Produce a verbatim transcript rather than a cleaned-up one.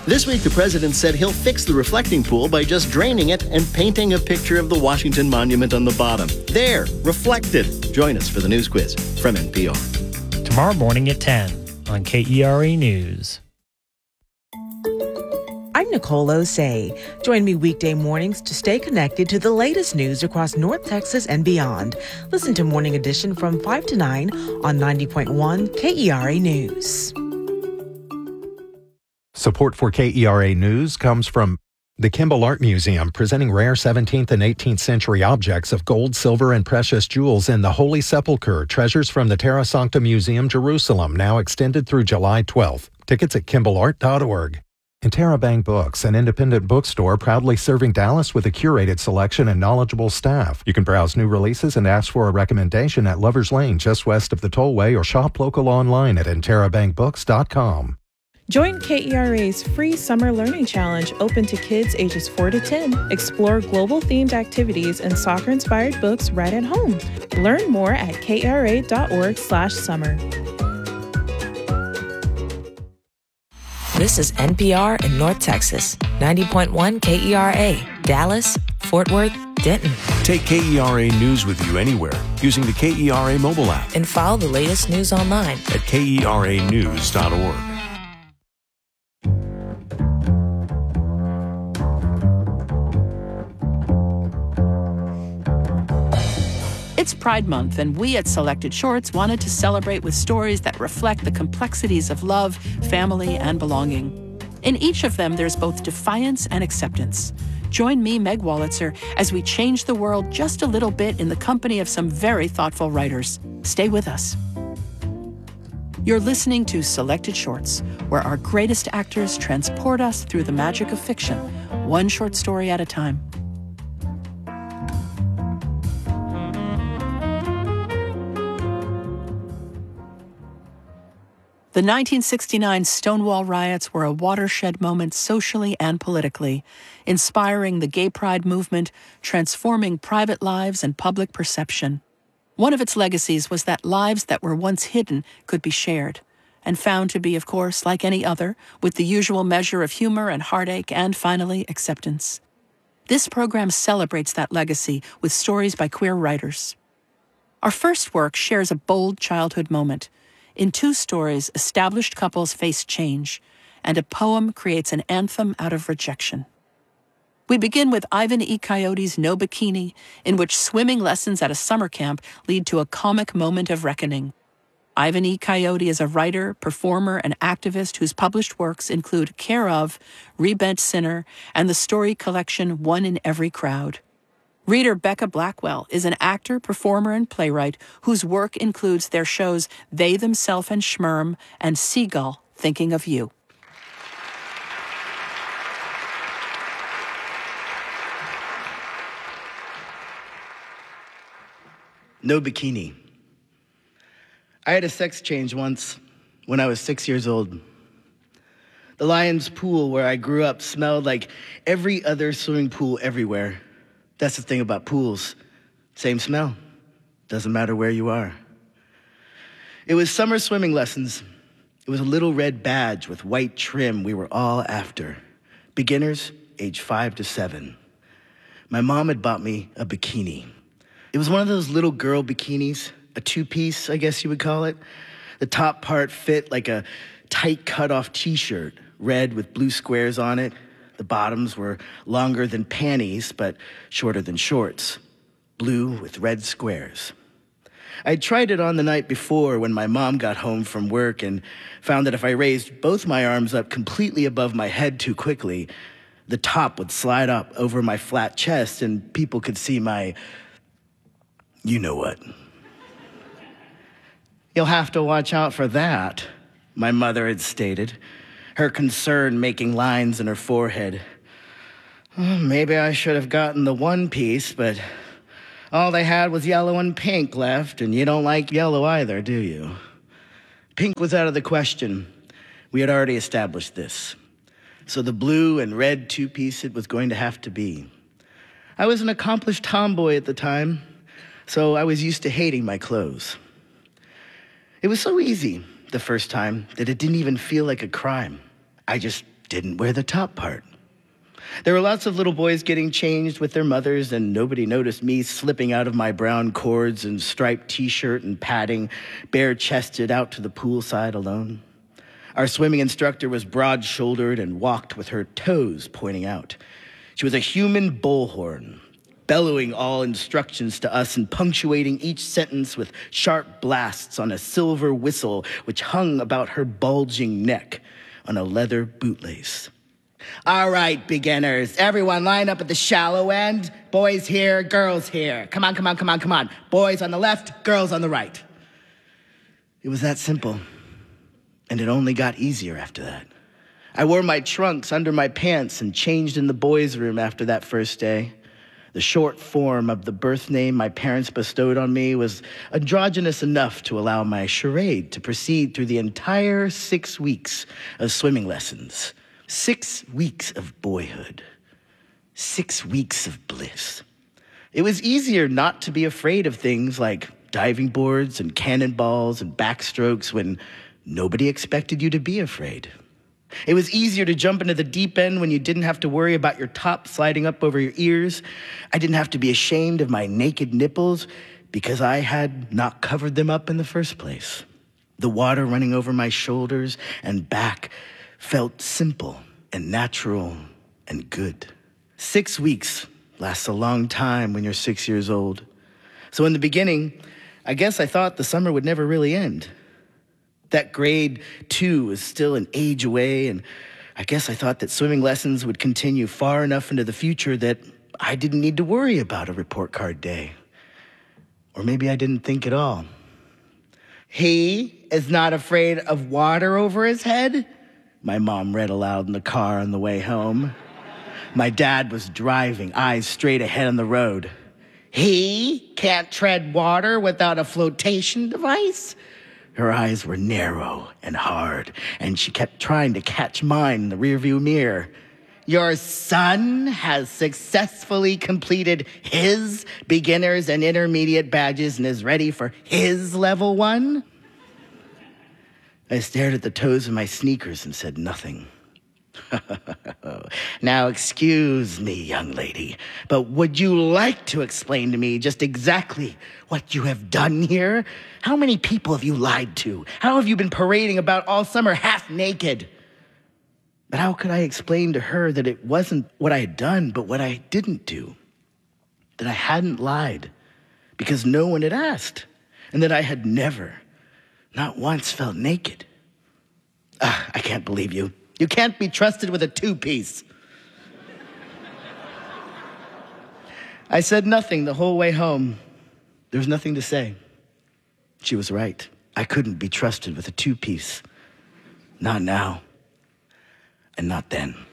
This week, the president said he'll fix the reflecting pool by just draining it and painting a picture of the Washington Monument on the bottom. There, reflected. Join us for the news quiz from N P R. Tomorrow morning at ten on K E R A News. I'm Nicole Osei. Join me weekday mornings to stay connected to the latest news across North Texas and beyond. Listen to Morning Edition from five to nine on ninety point one K E R A News. Support for K E R A News comes from the Kimball Art Museum, presenting rare seventeenth and eighteenth century objects of gold, silver, and precious jewels in the Holy Sepulchre, treasures from the Terra Sancta Museum, Jerusalem, now extended through July twelfth. Tickets at kimball art dot org. Interrobang Books, an independent bookstore proudly serving Dallas with a curated selection and knowledgeable staff. You can browse new releases and ask for a recommendation at Lover's Lane, just west of the Tollway, or shop local online at interrobang books dot com. Join K E R A's free Summer Learning Challenge, open to kids ages four to ten. Explore global-themed activities and soccer-inspired books right at home. Learn more at K R A dot org slash summer. This is N P R in North Texas, ninety point one K E R A, Dallas, Fort Worth, Denton. Take K E R A News with you anywhere using the K E R A mobile app. And follow the latest news online at K E R A news dot org. It's Pride Month, and we at Selected Shorts wanted to celebrate with stories that reflect the complexities of love, family, and belonging. In each of them, there's both defiance and acceptance. Join me, Meg Wolitzer, as we change the world just a little bit in the company of some very thoughtful writers. Stay with us. You're listening to Selected Shorts, where our greatest actors transport us through the magic of fiction, one short story at a time. The nineteen sixty-nine Stonewall riots were a watershed moment socially and politically, inspiring the gay pride movement, transforming private lives and public perception. One of its legacies was that lives that were once hidden could be shared, and found to be, of course, like any other, with the usual measure of humor and heartache and, finally, acceptance. This program celebrates that legacy with stories by queer writers. Our first work shares a bold childhood moment. In two stories, established couples face change, and a poem creates an anthem out of rejection. We begin with Ivan E. Coyote's No Bikini, in which swimming lessons at a summer camp lead to a comic moment of reckoning. Ivan E. Coyote is a writer, performer, and activist whose published works include Care Of, Rebent Sinner, and the story collection One in Every Crowd. Reader Becca Blackwell is an actor, performer, and playwright whose work includes their shows They, Themself, and Schmerm and Seagull, Thinking of You. No Bikini. I had a sex change once when I was six years old. The Lions pool where I grew up smelled like every other swimming pool everywhere. That's the thing about pools. Same smell. Doesn't matter where you are. It was summer swimming lessons. It was a little red badge with white trim we were all after. Beginners, age five to seven. My mom had bought me a bikini. It was one of those little girl bikinis, a two-piece, I guess you would call it. The top part fit like a tight cut-off t-shirt, red with blue squares on it. The bottoms were longer than panties, but shorter than shorts, blue with red squares. I'd tried it on the night before when my mom got home from work and found that if I raised both my arms up completely above my head too quickly, the top would slide up over my flat chest and people could see my, you know what. You'll have to watch out for that, my mother had stated, her concern making lines in her forehead. Oh, maybe I should have gotten the one piece, but all they had was yellow and pink left, and you don't like yellow either, do you? Pink was out of the question. We had already established this. So the blue and red two-piece it was going to have to be. I was an accomplished tomboy at the time, so I was used to hating my clothes. It was so easy the first time that it didn't even feel like a crime. I just didn't wear the top part. There were lots of little boys getting changed with their mothers, and nobody noticed me slipping out of my brown cords and striped t-shirt and padding, bare-chested out to the poolside alone. Our swimming instructor was broad-shouldered and walked with her toes pointing out. She was a human bullhorn, bellowing all instructions to us and punctuating each sentence with sharp blasts on a silver whistle which hung about her bulging neck on a leather bootlace. All right, beginners, everyone line up at the shallow end. Boys here, girls here. Come on, come on, come on, come on. Boys on the left, girls on the right. It was that simple, and it only got easier after that. I wore my trunks under my pants and changed in the boys' room after that first day. The short form of the birth name my parents bestowed on me was androgynous enough to allow my charade to proceed through the entire six weeks of swimming lessons. Six weeks of boyhood. Six weeks of bliss. It was easier not to be afraid of things like diving boards and cannonballs and backstrokes when nobody expected you to be afraid. It was easier to jump into the deep end when you didn't have to worry about your top sliding up over your ears. I didn't have to be ashamed of my naked nipples because I had not covered them up in the first place. The water running over my shoulders and back felt simple and natural and good. Six weeks lasts a long time when you're six years old. So in the beginning, I guess I thought the summer would never really end. That grade two was still an age away, and I guess I thought that swimming lessons would continue far enough into the future that I didn't need to worry about a report card day. Or maybe I didn't think at all. He is not afraid of water over his head? My mom read aloud in the car on the way home. My dad was driving, eyes straight ahead on the road. He can't tread water without a flotation device? Her eyes were narrow and hard, and she kept trying to catch mine in the rearview mirror. Your son has successfully completed his beginners and intermediate badges and is ready for his level one? I stared at the toes of my sneakers and said nothing. Now, excuse me, young lady, but would you like to explain to me just exactly what you have done here? How many people have you lied to? How have you been parading about all summer half naked? But how could I explain to her that it wasn't what I had done, but what I didn't do? That I hadn't lied because no one had asked, and that I had never, not once, felt naked. Ah, I can't believe you. You can't be trusted with a two-piece. I said nothing the whole way home. There was nothing to say. She was right. I couldn't be trusted with a two-piece. Not now. And not then.